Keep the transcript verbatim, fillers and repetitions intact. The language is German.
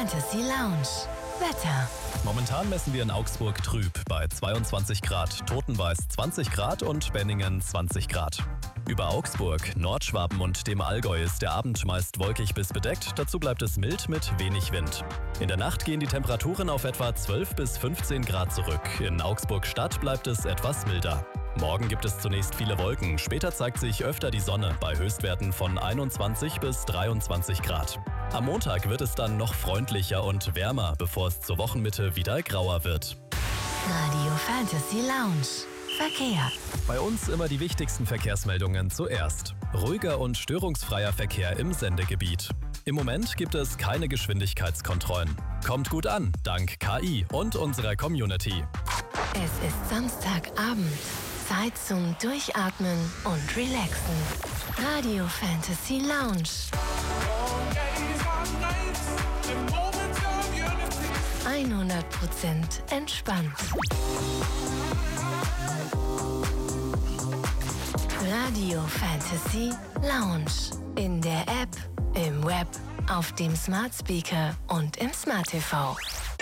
Fantasy Lounge. Wetter. Momentan messen wir in Augsburg trüb bei zweiundzwanzig Grad, Totenweiß zwanzig Grad und Benningen zwanzig Grad. Über Augsburg, Nordschwaben und dem Allgäu ist der Abend meist wolkig bis bedeckt, dazu bleibt es mild mit wenig Wind. In der Nacht gehen die Temperaturen auf etwa zwölf bis fünfzehn Grad zurück. In Augsburg Stadt bleibt es etwas milder. Morgen gibt es zunächst viele Wolken, später zeigt sich öfter die Sonne bei Höchstwerten von einundzwanzig bis dreiundzwanzig Grad. Am Montag wird es dann noch freundlicher und wärmer, bevor es zur Wochenmitte wieder grauer wird. Radio Fantasy Lounge. Verkehr. Bei uns immer die wichtigsten Verkehrsmeldungen zuerst. Ruhiger und störungsfreier Verkehr im Sendegebiet. Im Moment gibt es keine Geschwindigkeitskontrollen. Kommt gut an, dank K I und unserer Community. Es ist Samstagabend. Zeit zum Durchatmen und Relaxen. Radio Fantasy Lounge. hundert Prozent entspannt. Radio Fantasy Lounge. In der App, im Web, auf dem Smart Speaker und im Smart T V.